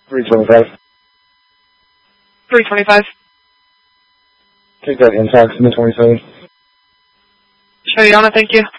325. 325. Take that intox in the 27. Show you on it, thank you.